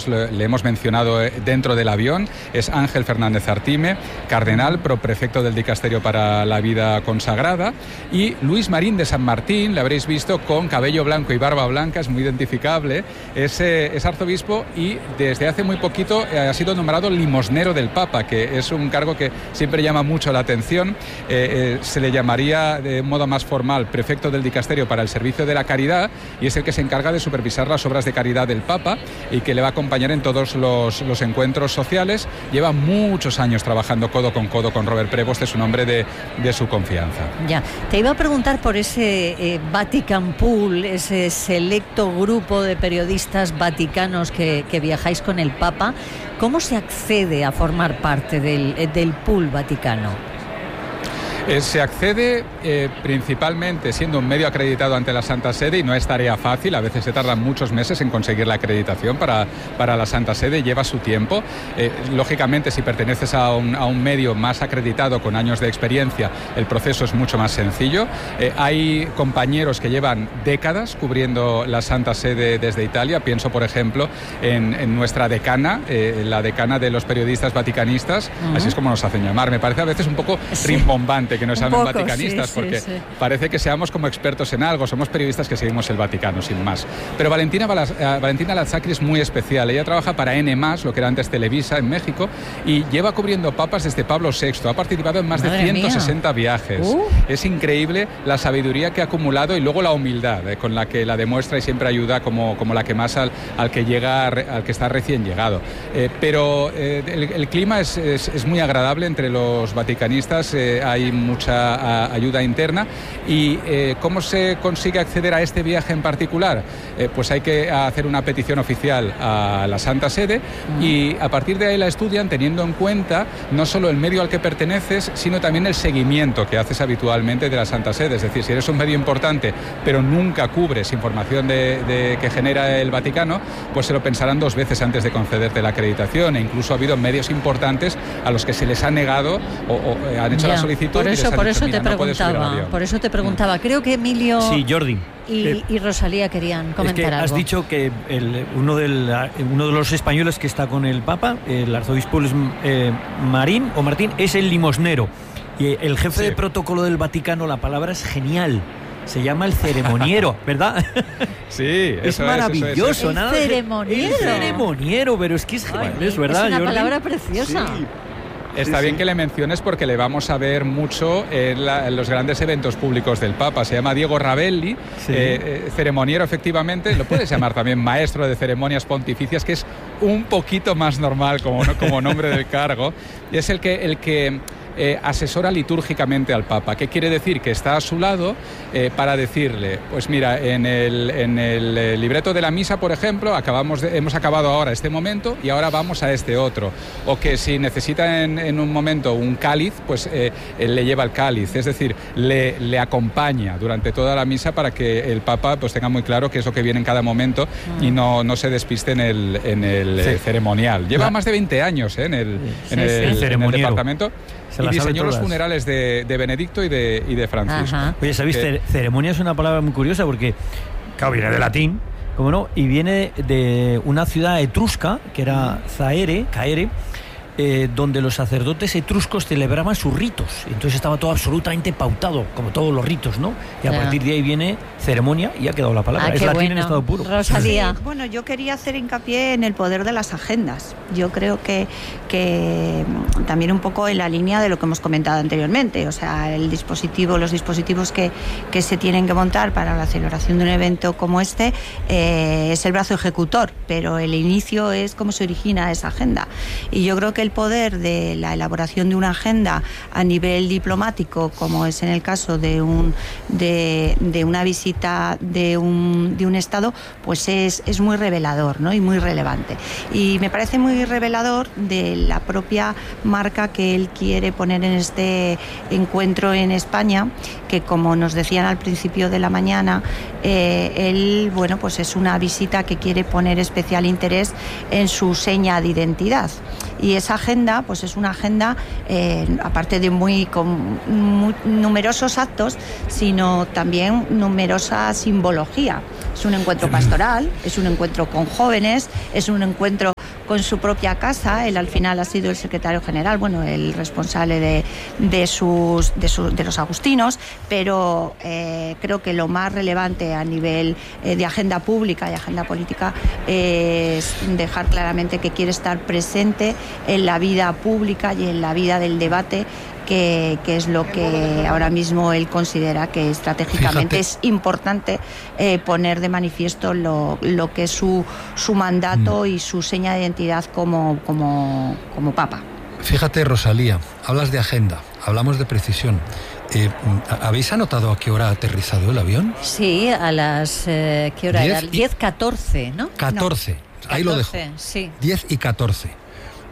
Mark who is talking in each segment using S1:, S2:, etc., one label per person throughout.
S1: además le hemos mencionado dentro del avión, es Ángel Fernández Artime, cardenal, prefecto del Dicasterio para la Vida Consagrada, y Luis Marín de San Martín, le habréis visto con cabello blanco y barba blanca, es muy identificable, es arzobispo y desde hace muy poquito ha sido nombrado limosnero del Papa, que es un cargo que siempre llama mucho la atención. Se le llamaría de modo más formal prefecto del Dicasterio para el Servicio de la Caridad, y es el que se encarga de supervisar las obras de caridad del Papa y que le va a acompañar en todos los encuentros sociales. Lleva muchos años trabajando codo con Robert Prevost, es un hombre de su confianza.
S2: Ya, te iba a preguntar por ese Vatican Pool, ese selecto grupo de periodistas vaticanos que viajáis con el Papa. ¿Cómo se accede a formar parte del pool vaticano?
S1: Se accede principalmente siendo un medio acreditado ante la Santa Sede, y no es tarea fácil, a veces se tardan muchos meses en conseguir la acreditación para la Santa Sede, lleva su tiempo. Lógicamente, si perteneces a un medio más acreditado con años de experiencia, el proceso es mucho más sencillo. Hay compañeros que llevan décadas cubriendo la Santa Sede desde Italia, pienso por ejemplo en nuestra decana, la decana de los periodistas vaticanistas, así es como nos hacen llamar. Me parece a veces un poco rimbombante que nos llamen vaticanistas, porque parece que seamos como expertos en algo, somos periodistas que seguimos el Vaticano, sin más. Pero Valentina Lazzacri es muy especial, ella trabaja para N+, lo que era antes Televisa en México, y lleva cubriendo papas desde Pablo VI, ha participado en más de 160 viajes. Es increíble la sabiduría que ha acumulado y luego la humildad con la que la demuestra y siempre ayuda como la que más al que llega, al que está recién llegado. Pero el clima es muy agradable entre los vaticanistas, hay mucha ayuda interna. ¿Y cómo se consigue acceder a este viaje en particular? Pues hay que hacer una petición oficial a la Santa Sede y a partir de ahí la estudian teniendo en cuenta no solo el medio al que perteneces, sino también el seguimiento que haces habitualmente de la Santa Sede. Es decir, si eres un medio importante pero nunca cubres información que genera el Vaticano, pues se lo pensarán dos veces antes de concederte la acreditación, e incluso ha habido medios importantes a los que se les ha negado o han hecho la solicitud.
S2: Por eso te preguntaba. Creo que Emilio
S3: Jordi
S2: y Rosalía querían comentar algo.
S3: Has dicho que uno de los españoles que está con el Papa, el arzobispo Martín, es el limosnero. Y el jefe de protocolo del Vaticano, la palabra es genial. Se llama el ceremoniero, ¿verdad?
S1: Sí,
S3: es maravilloso.
S2: El ceremoniero.
S3: El ceremoniero, pero es que es genial, es verdad.
S2: Es una
S3: Jordi?
S2: palabra preciosa.
S1: Sí. Está bien que le menciones porque le vamos a ver mucho en los grandes eventos públicos del Papa. Se llama Diego Ravelli, ceremoniero efectivamente, lo puedes llamar también maestro de ceremonias pontificias, que es un poquito más normal como nombre del cargo, y es el que asesora litúrgicamente al Papa. ¿Qué quiere decir? Que está a su lado para decirle, pues mira, en el libreto de la misa, por ejemplo, hemos acabado ahora este momento y ahora vamos a este otro. O que si necesita en un momento un cáliz, pues él le lleva el cáliz. Es decir, le acompaña durante toda la misa para que el Papa pues tenga muy claro qué es lo que viene en cada momento y no se despiste en el ceremonial. Lleva más de 20 años en el departamento. Y diseñó los funerales de Benedicto y de Francisco.
S3: Oye, ¿sabéis? Ceremonia es una palabra muy curiosa porque, claro, viene de latín, ¿cómo no? Y viene de una ciudad etrusca, que era Caere, donde los sacerdotes etruscos celebraban sus ritos. Entonces estaba todo absolutamente pautado, como todos los ritos, ¿no? Y a partir de ahí viene ceremonia y ha quedado la palabra. Es latín en estado puro.
S2: Rosalía.
S4: Sí, bueno, yo quería hacer hincapié en el poder de las agendas. Yo creo que también un poco en la línea de lo que hemos comentado anteriormente, o sea, los dispositivos que se tienen que montar para la celebración de un evento como este es el brazo ejecutor, pero el inicio es cómo se origina esa agenda. Y yo creo que el poder de la elaboración de una agenda a nivel diplomático, como es en el caso de una visita de un Estado, pues es muy revelador, ¿no? Y muy relevante. Y me parece muy revelador de la propia marca que él quiere poner en este encuentro en España, que como nos decían al principio de la mañana, él, bueno, pues es una visita que quiere poner especial interés en su seña de identidad. Y esa agenda, pues es una agenda, aparte de con muy numerosos actos, sino también numerosa simbología. Es un encuentro pastoral, es un encuentro con jóvenes, es un encuentro con su propia casa. Él al final ha sido el secretario general, bueno, el responsable de los agustinos, pero creo que lo más relevante a nivel de agenda pública y agenda política es dejar claramente que quiere estar presente en la vida pública y en la vida del debate, que es lo que ahora mismo él considera que estratégicamente es importante poner de manifiesto lo que es su mandato y su seña de identidad como Papa.
S5: Fíjate, Rosalía, hablas de agenda, hablamos de precisión. ¿Habéis anotado a qué hora ha aterrizado el avión?
S2: Sí, a las... ¿qué hora era? 10:14, ¿no?
S5: 14, no. Ahí 14, lo dejo.
S2: Sí.
S5: 10 y 14.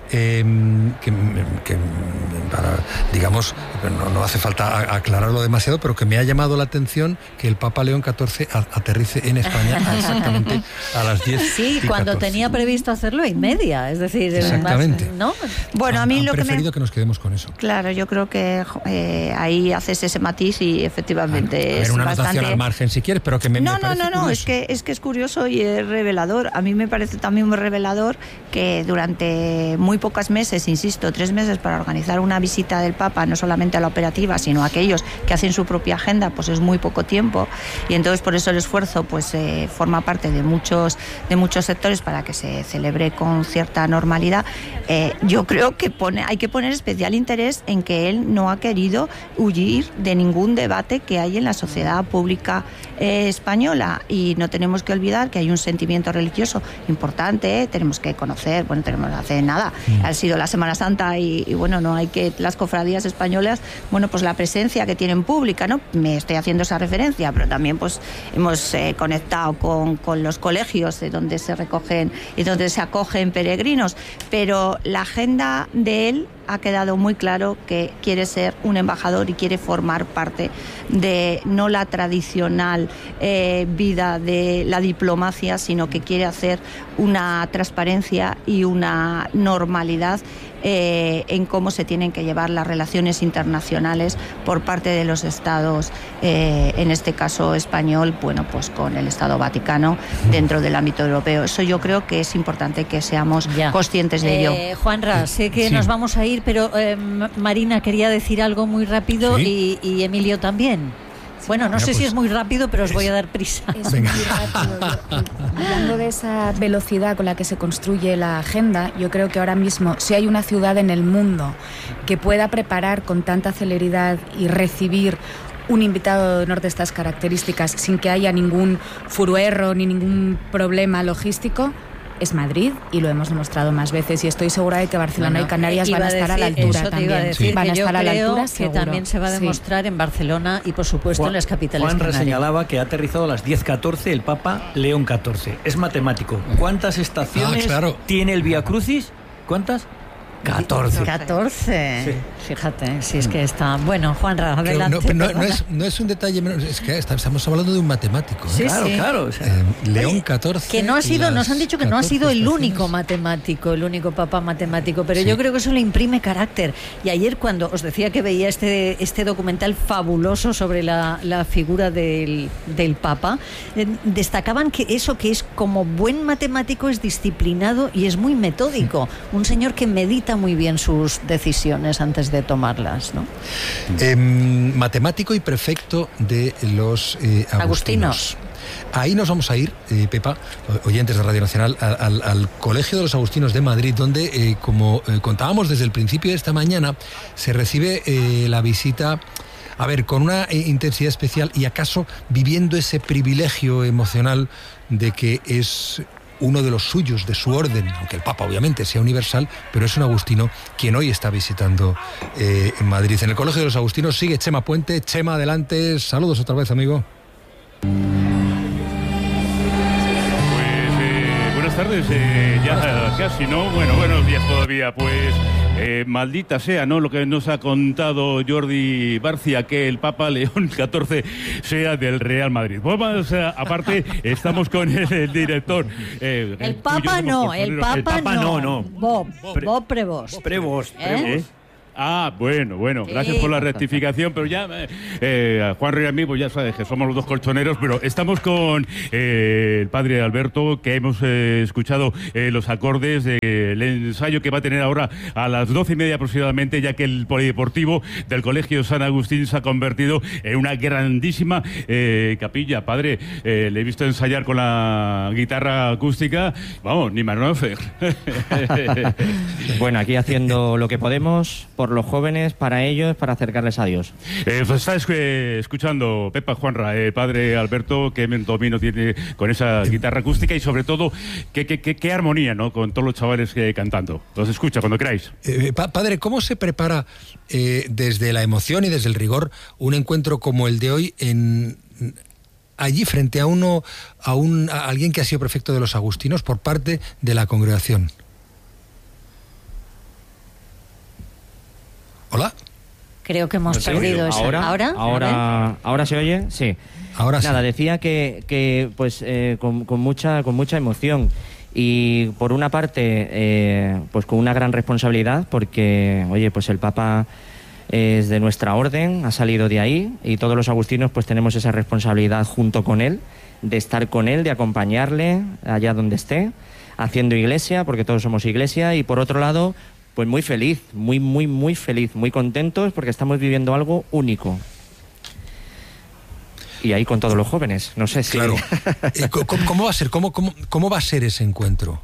S5: Digamos, no hace falta aclararlo demasiado, pero que me ha llamado la atención que el Papa León XIV aterrice en España exactamente a las 10.
S2: Sí, cuando
S5: 14.
S2: tenía previsto hacerlo 1:30, es decir,
S5: exactamente.
S2: Más, ¿no?
S4: Bueno, a mí lo
S5: preferido que nos quedemos con eso.
S4: Claro, yo creo que ahí haces ese matiz y efectivamente es
S5: una
S4: bastante...
S5: anotación al margen si quieres, pero que me parece curioso.
S4: Es que es curioso y es revelador. A mí me parece también muy revelador que durante muy pocos meses, insisto, 3 meses para organizar una visita del Papa, no solamente a la operativa, sino a aquellos que hacen su propia agenda, pues es muy poco tiempo, y entonces por eso el esfuerzo pues forma parte de muchos sectores para que se celebre con cierta normalidad. Yo creo que hay que poner especial interés en que él no ha querido huir de ningún debate que hay en la sociedad pública española, y no tenemos que olvidar que hay un sentimiento religioso importante, tenemos que conocer, bueno, tenemos hace nada, ha sido la Semana Santa y bueno, no hay que las cofradías españolas, bueno, pues la presencia que tienen pública, ¿no? Me estoy haciendo esa referencia, pero también pues hemos conectado con los colegios donde se recogen y donde se acogen peregrinos, pero la agenda de él ha quedado muy claro que quiere ser un embajador y quiere formar parte de no la tradicional vida de la diplomacia, sino que quiere hacer una transparencia y una normalidad en cómo se tienen que llevar las relaciones internacionales por parte de los estados, en este caso español, bueno, pues con el Estado Vaticano dentro del ámbito europeo. Eso yo creo que es importante que seamos conscientes de ello.
S2: Juanra, sé que nos vamos a ir, pero Marina quería decir algo muy rápido, y Emilio también. Bueno, no sé si es muy rápido, pero os voy a dar prisa.
S6: Es muy rápido. Hablando de esa velocidad con la que se construye la agenda, yo creo que ahora mismo, si hay una ciudad en el mundo que pueda preparar con tanta celeridad y recibir un invitado de honor de estas características sin que haya ningún furuerro ni ningún problema logístico, es Madrid, y lo hemos demostrado más veces, y estoy segura de que Barcelona y Canarias van a estar a la altura también. Van a estar a la altura, seguro.
S2: Que también se va a demostrar en Barcelona y por supuesto en las capitales canarias.
S3: Juan señalaba que ha aterrizado a las 10:14 el Papa León XIV. Es matemático. ¿Cuántas estaciones tiene el Vía Crucis? ¿Cuántas? 14.
S2: 14. Sí. Fíjate, si es que está... Bueno, Juanra, adelante.
S5: No es un detalle menor, es que estamos hablando de un matemático.
S2: Sí,
S3: claro.
S5: O sea, León XIV...
S2: Que no ha sido, nos han dicho que no ha sido el único matemático, el único papa matemático, pero yo creo que eso le imprime carácter. Y ayer cuando os decía que veía este documental fabuloso sobre la figura del papa, destacaban que eso, que es como buen matemático, es disciplinado y es muy metódico. Un señor que medita muy bien sus decisiones antes de tomarlas, ¿no?
S5: Matemático y prefecto de los agustinos. Ahí nos vamos a ir, Pepa, oyentes de Radio Nacional, al Colegio de los Agustinos de Madrid, donde, como contábamos desde el principio de esta mañana, se recibe la visita, a ver, con una intensidad especial y acaso viviendo ese privilegio emocional de que es uno de los suyos, de su orden, aunque el Papa obviamente sea universal, pero es un agustino quien hoy está visitando en Madrid. En el Colegio de los Agustinos sigue Chema Puente. Chema, adelante. Saludos otra vez, amigo.
S7: Pues buenas tardes, ya casi, ¿no? Bueno, buenos días todavía, pues... maldita sea, ¿no?, lo que nos ha contado Jordi Barcia, que el Papa León XIV sea del Real Madrid. Pues más aparte, estamos con el director.
S2: El Papa no.
S3: No.
S2: Bob Prevost.
S3: Prevost.
S7: Bueno, gracias por la rectificación, pero ya Juan Rey y a mí, pues ya sabes que somos los dos colchoneros, pero estamos con el padre Alberto, que hemos escuchado los acordes del ensayo que va a tener ahora a las 12:30 aproximadamente, ya que el polideportivo del Colegio San Agustín se ha convertido en una grandísima capilla. Padre, le he visto ensayar con la guitarra acústica, vamos, ni más no hacer.
S8: Bueno, aquí haciendo lo que podemos por los jóvenes, para ellos, para acercarles a Dios.
S7: Pues está escuchando Pepa Juanra, padre Alberto, qué domino tiene con esa guitarra acústica y sobre todo qué armonía, ¿no? Con todos los chavales cantando. Los escucha cuando queráis.
S5: Padre, ¿cómo se prepara desde la emoción y desde el rigor un encuentro como el de hoy allí frente a alguien que ha sido prefecto de los agustinos por parte de la congregación? ¿Hola?
S2: Creo que hemos perdido eso.
S8: ¿Ahora se oye? Sí.
S5: Ahora
S8: Nada,
S5: sí.
S8: decía que pues con mucha emoción y por una parte pues con una gran responsabilidad porque, oye, pues el Papa es de nuestra orden, ha salido de ahí y todos los agustinos pues tenemos esa responsabilidad junto con él, de estar con él, de acompañarle allá donde esté, haciendo iglesia, porque todos somos iglesia, y por otro lado, pues muy feliz, muy feliz, muy contentos porque estamos viviendo algo único. Y ahí con todos los jóvenes, no sé si...
S5: Claro. ¿Cómo va a ser? ¿Cómo va a ser ese encuentro?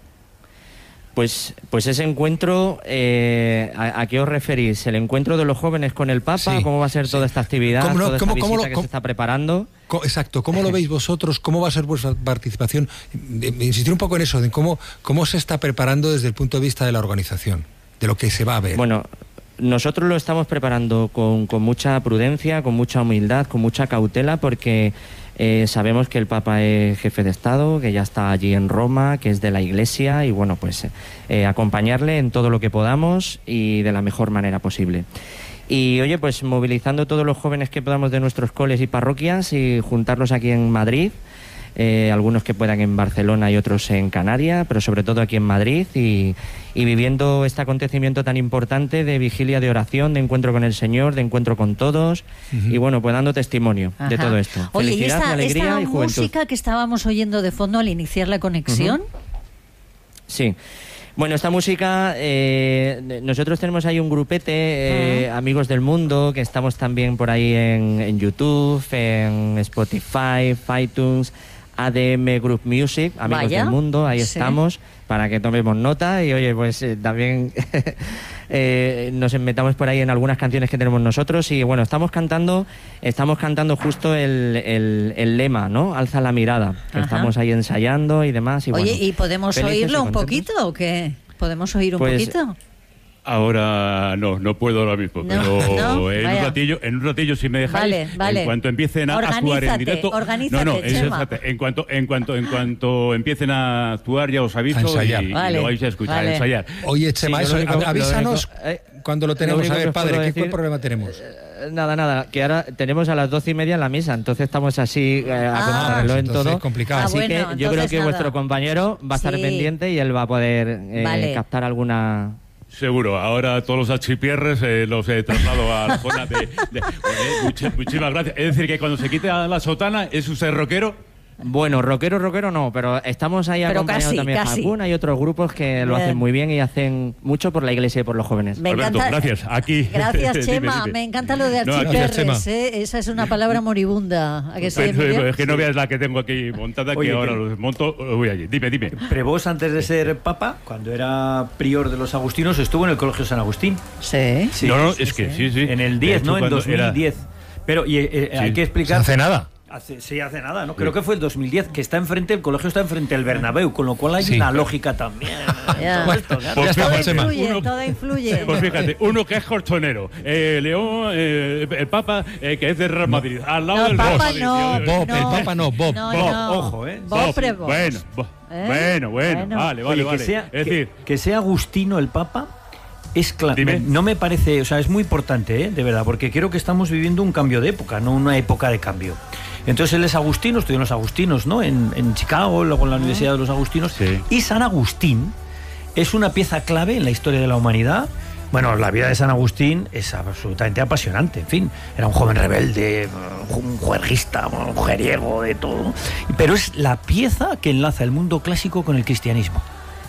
S8: Pues ese encuentro, ¿a qué os referís? ¿El encuentro de los jóvenes con el Papa? Sí, ¿cómo va a ser toda esta actividad, toda esta visita que se está preparando?
S5: Exacto, ¿cómo lo veis vosotros? ¿Cómo va a ser vuestra participación? Insistir un poco en eso, de cómo se está preparando desde el punto de vista de la organización, de lo que se va a ver.
S8: Bueno, nosotros lo estamos preparando con mucha prudencia, con mucha humildad, con mucha cautela, porque sabemos que el Papa es jefe de Estado, que ya está allí en Roma, que es de la Iglesia, y bueno, pues acompañarle en todo lo que podamos y de la mejor manera posible. Y oye, pues movilizando todos los jóvenes que podamos de nuestros coles y parroquias y juntarlos aquí en Madrid, algunos que puedan en Barcelona y otros en Canarias, pero sobre todo aquí en Madrid y viviendo este acontecimiento tan importante de vigilia, de oración, de encuentro con el Señor, de encuentro con todos y bueno, pues dando testimonio de todo esto.
S2: Oye,
S8: felicidad,
S2: ¿y
S8: alegría
S2: esta
S8: y juventud.
S2: música que estábamos oyendo de fondo al iniciar la conexión?
S8: Sí. Bueno, esta música, nosotros tenemos ahí un grupete, Amigos del Mundo, que estamos también por ahí en YouTube, en Spotify, iTunes, ADM Group Music, Amigos del Mundo, ahí estamos, para que tomemos nota y oye, pues también nos metamos por ahí en algunas canciones que tenemos nosotros y bueno, estamos cantando justo el lema, ¿no? Alza la mirada, que estamos ahí ensayando y demás. Y
S2: oye,
S8: bueno,
S2: ¿y podemos oírlo un poquito o qué? ¿Podemos oír un poquito?
S7: Ahora no puedo ahora mismo, pero en un ratillo si me dejáis,
S2: vale.
S7: en cuanto empiecen a actuar en directo, en cuanto empiecen a actuar ya os aviso y lo vais a escuchar, a ensayar.
S5: Oye, Chema, avísanos cuando lo tenemos. A ver, padre, ¿qué problema tenemos?
S8: Nada, que ahora tenemos a las 12:30 la misa, entonces estamos así a contrarreloj en todo.
S5: Es complicado.
S8: Así que yo creo que vuestro compañero va a estar pendiente y él va a poder captar alguna...
S7: Seguro, ahora todos los achipierres los he trasladado a la zona de muchísimas gracias. Es decir, que cuando se quite la sotana, ¿es usted rockero?
S8: Bueno, rockero no, pero estamos ahí acompañados también de Hakuna y otros grupos que lo hacen muy bien y hacen mucho por la iglesia y por los jóvenes.
S7: Alberto, gracias. Aquí.
S2: Gracias, Chema. Dime. Me encanta lo de archiperres, Esa es una palabra moribunda. ¿A que sí,
S7: es que no veas la que tengo aquí montada, que ahora los monto, voy allí. Dime.
S3: Prevos, antes de ser papa, cuando era prior de los agustinos, estuvo en el Colegio San Agustín.
S2: Sí.
S7: Es que sí.
S3: En el 10, ¿no? En 2010. Pero hay que explicar...
S5: Hace nada.
S3: Hace nada, ¿no? Creo que fue el 2010, que el colegio está enfrente del Bernabéu, con lo cual hay una lógica también.
S2: Todo influye.
S7: Pues fíjate, uno que es colchonero, León, el Papa, que es de Real Madrid, al lado del Real Madrid.
S5: El Papa no, Bob.
S3: Ojo,
S7: Bueno, vale.
S3: Es decir, que sea Agustino el Papa. Es claro, no me parece, o sea, es muy importante, de verdad, porque creo que estamos viviendo un cambio de época, no una época de cambio. Entonces él es agustino, estudió en los agustinos, ¿no? En Chicago, luego en la Universidad de los Agustinos. Sí. Y San Agustín es una pieza clave en la historia de la humanidad, Bueno, la vida de San Agustín es absolutamente apasionante. En fin, era un joven rebelde, un juerguista, un mujeriego, de todo. Pero es la pieza que enlaza el mundo clásico con el cristianismo.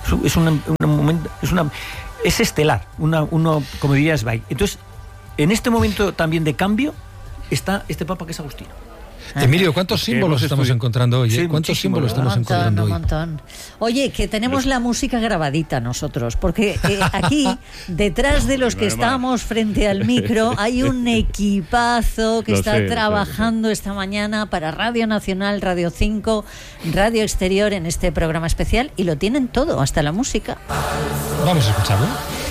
S3: Es estelar, como diría Zweig. Entonces, en este momento también de cambio está este papa que es Agustino.
S5: Emilio, ¿cuántos símbolos estamos encontrando hoy?
S3: Sí,
S5: ¿Cuántos símbolos estamos encontrando hoy?
S2: Un montón. Oye, que tenemos la música grabadita nosotros, porque aquí, detrás de los que estamos frente al micro, hay un equipazo que está trabajando esta mañana para Radio Nacional, Radio 5, Radio Exterior en este programa especial, y lo tienen todo, hasta la música.
S5: Vamos a escucharlo.